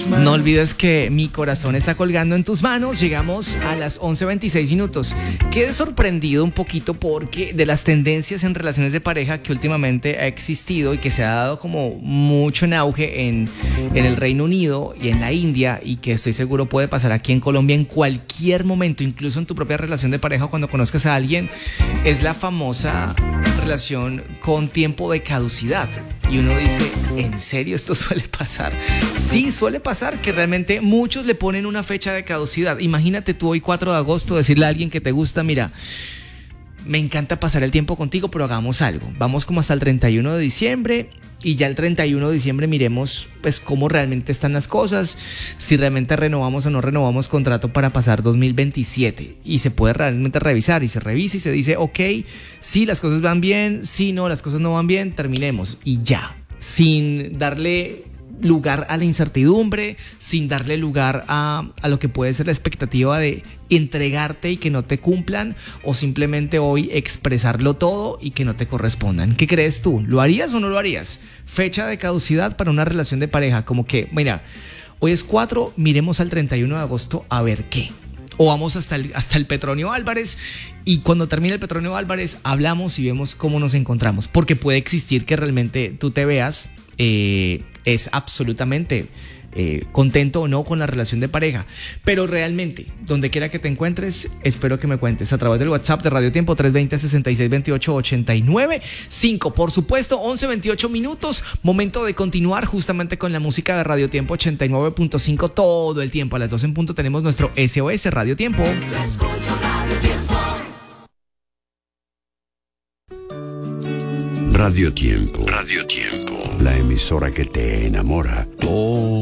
No olvides que mi corazón está colgando en tus manos. Llegamos a las 11:26 minutos. Quedé sorprendido un poquito porque de las tendencias en relaciones de pareja que últimamente ha existido y que se ha dado como mucho en auge en el Reino Unido y en la India, y que estoy seguro puede pasar aquí en Colombia en cualquier momento, incluso en tu propia relación de pareja cuando conozcas a alguien, es la famosa relación con tiempo de caducidad. Y uno dice, ¿en serio esto suele pasar? Sí, suele pasar que realmente muchos le ponen una fecha de caducidad. Imagínate tú hoy 4 de agosto decirle a alguien que te gusta, mira, me encanta pasar el tiempo contigo, pero hagamos algo. Vamos como hasta el 31 de diciembre y ya el 31 de diciembre miremos pues cómo realmente están las cosas, si realmente renovamos o no renovamos contrato para pasar 2027. Y se puede realmente revisar y se revisa y se dice, ok, si las cosas van bien, si no, las cosas no van bien, terminemos y ya. Sin darle lugar a la incertidumbre, sin darle lugar a lo que puede ser la expectativa de entregarte y que no te cumplan, o simplemente hoy expresarlo todo y que no te correspondan. ¿Qué crees tú? ¿Lo harías o no lo harías? Fecha de caducidad para una relación de pareja, como que, mira, hoy es 4, miremos al 31 de agosto a ver qué. O vamos hasta el Petronio Álvarez y cuando termine el Petronio Álvarez hablamos y vemos cómo nos encontramos. Porque puede existir que realmente tú te veas es absolutamente contento o no con la relación de pareja, pero realmente, donde quiera que te encuentres, espero que me cuentes a través del WhatsApp de Radio Tiempo 320-6628-89-5. Por supuesto, 11:28 minutos, momento de continuar justamente con la música de Radio Tiempo 89.5 todo el tiempo. A las 12 en punto tenemos nuestro SOS Radio Tiempo. Yo escucho Radio Tiempo. Radio Tiempo. Radio Tiempo. La emisora que te enamora todo